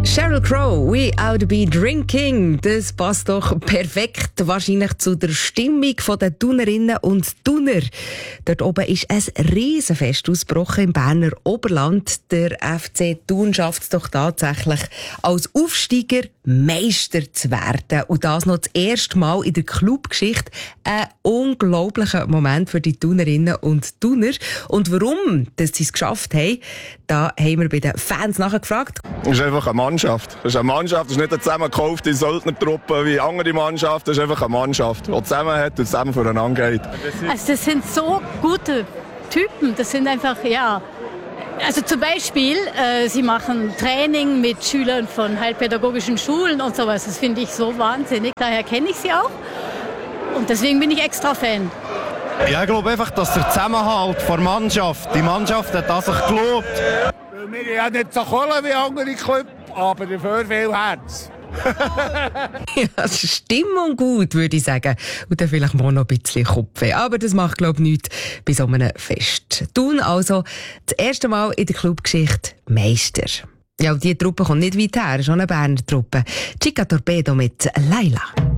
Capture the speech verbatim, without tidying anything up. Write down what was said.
Sheryl Crow, We Ought to Be Drinking. Das passt doch perfekt wahrscheinlich zu der Stimmung der Thunerinnen und Thuner. Dort oben ist ein Riesenfest ausgebrochen im Berner Oberland. Der F C Thun schafft es doch tatsächlich, als Aufsteiger Meister zu werden. Und das noch das erste Mal in der Clubgeschichte. Ein unglaublicher Moment für die Thunerinnen und Thuner. Und warum dass sie es geschafft haben, da haben wir bei den Fans nachgefragt. Es ist einfach eine Mannschaft. Es ist eine Mannschaft, es ist nicht eine zusammengekaufte Söldnertruppe wie andere Mannschaften. Es ist einfach eine Mannschaft, die zusammen hat und zusammen voneinander geht. Also das sind so gute Typen. Das sind einfach, ja... Also zum Beispiel, äh, sie machen Training mit Schülern von heilpädagogischen Schulen und sowas. Das finde ich so wahnsinnig. Daher kenne ich sie auch. Und deswegen bin ich extra Fan. Ja, ich glaube einfach, dass der Zusammenhalt der Mannschaft, die Mannschaft hat an sich gelobt. Wir haben nicht so Kohle wie andere Clubs, aber dafür viel Herz. Ja, Stimmung gut, würde ich sagen. Und dann vielleicht mal noch ein bisschen Kopfweh. Aber das macht, glaube ich, nichts bei so einem Fest. Thun also das erste Mal in der Clubgeschichte Meister. Ja, und diese Truppe kommt nicht weit her, schon eine Berner Truppe. Chica Torpedo mit Laila.